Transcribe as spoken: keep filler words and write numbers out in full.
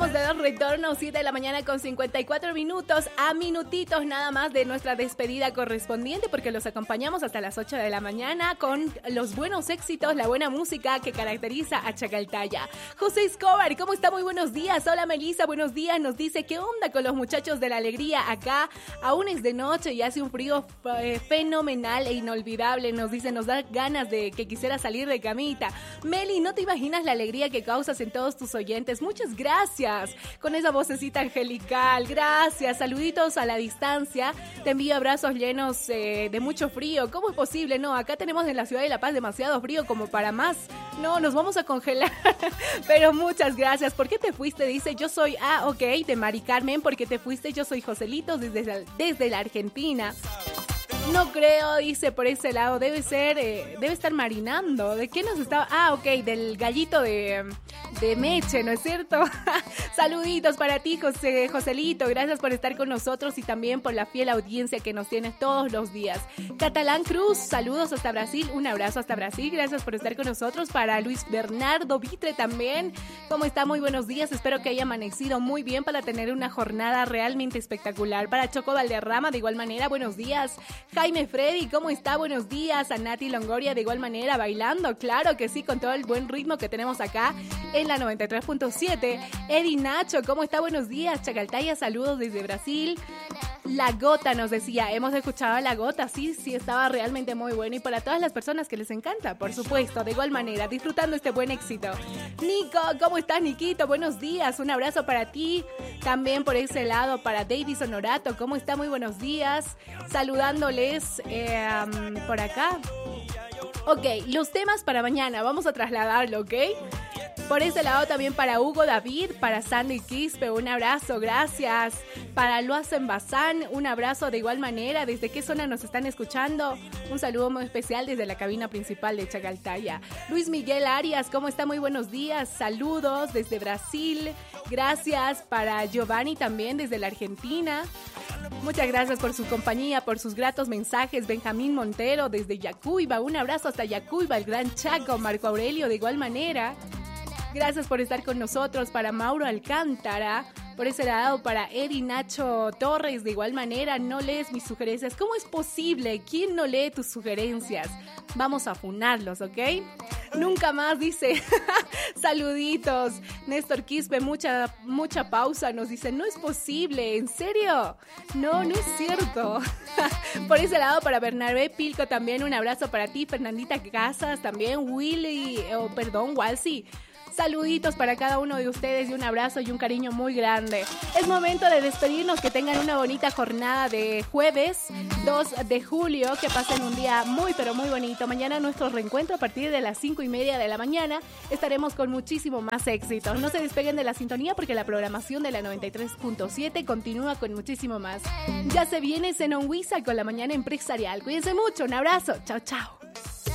estamos de retorno, siete de la mañana con cincuenta y cuatro minutos, a minutitos nada más de nuestra despedida correspondiente, porque los acompañamos hasta las ocho de la mañana con los buenos éxitos, la buena música que caracteriza a Chacaltaya. José Escobar, ¿cómo está? Muy buenos días. Hola Melissa, buenos días. Nos dice, ¿qué onda con los muchachos de la alegría? Acá aún es de noche y hace un frío eh, fenomenal e inolvidable. Nos dice, nos da ganas de que quisiera salir de camita. Meli, no te imaginas la alegría que causas en todos tus oyentes. Muchas gracias. Con esa vocecita angelical. Gracias. Saluditos a la distancia. Te envío abrazos llenos eh, de mucho frío. ¿Cómo es posible? No, acá tenemos en la ciudad de La Paz demasiado frío como para más. No, nos vamos a congelar. Pero muchas gracias. ¿Por qué te fuiste? Dice, yo soy, ah, ok, de Mari Carmen. ¿Por qué te fuiste? Yo soy Joselito desde, desde la Argentina. No creo, dice, por ese lado. Debe ser, eh, debe estar marinando. ¿De qué nos estaba? Ah, ok, del gallito de, de Meche, ¿no es cierto? Saluditos para ti, José, Joselito. Gracias por estar con nosotros y también por la fiel audiencia que nos tienes todos los días. Catalán Cruz, saludos hasta Brasil. Un abrazo hasta Brasil. Gracias por estar con nosotros. Para Luis Bernardo Vitre también. ¿Cómo está? Muy buenos días. Espero que haya amanecido muy bien para tener una jornada realmente espectacular. Para Choco Valderrama, de igual manera, buenos días. Jaime Freddy, ¿cómo está? Buenos días. A Nati Longoria, de igual manera, bailando. Claro que sí, con todo el buen ritmo que tenemos acá en la noventa y tres punto siete. Eddie Nacho, ¿cómo está? Buenos días. Chacaltaya, saludos desde Brasil. La Gota nos decía, hemos escuchado a La Gota, sí, sí, estaba realmente muy bueno. Y para todas las personas que les encanta, por supuesto, de igual manera, disfrutando este buen éxito. Nico, ¿cómo estás, Niquito? Buenos días, un abrazo para ti. También por ese lado, para Davis Honorato, ¿cómo está? Muy buenos días. Saludándoles eh, um, por acá. Ok, los temas para mañana, vamos a trasladarlo, ¿ok? Por ese lado también para Hugo David, para Sandy Quispe, un abrazo, gracias. Para Loazen Bazán, un abrazo de igual manera. ¿Desde qué zona nos están escuchando? Un saludo muy especial desde la cabina principal de Chacaltaya. Luis Miguel Arias, ¿cómo está? Muy buenos días. Saludos desde Brasil. Gracias para Giovanni también desde la Argentina. Muchas gracias por su compañía, por sus gratos mensajes. Benjamín Montero desde Yacuiba, un abrazo hasta Yacuiba, el Gran Chaco. Marco Aurelio de igual manera. Gracias por estar con nosotros. Para Mauro Alcántara, por ese lado, para Eddie Nacho Torres, de igual manera, no lees mis sugerencias. ¿Cómo es posible? ¿Quién no lee tus sugerencias? Vamos a funarlos, ¿ok? Nunca más, dice. Saluditos. Néstor Quispe, mucha, mucha pausa. Nos dice, no es posible. ¿En serio? No, no es cierto. Por ese lado, para Bernabé Pilco también, un abrazo para ti. Fernandita Casas también. Willy, oh, perdón, Walsi. Saluditos para cada uno de ustedes y un abrazo y un cariño muy grande. Es momento de despedirnos, que tengan una bonita jornada de jueves dos de julio, que pasen un día muy pero muy bonito. Mañana nuestro reencuentro a partir de las cinco y media de la mañana. Estaremos con muchísimo más éxito. No se despeguen de la sintonía porque la programación de la noventa y tres punto siete continúa con muchísimo más. Ya se viene Zenon Huiza con la mañana empresarial. Cuídense mucho, un abrazo. Chao, chao.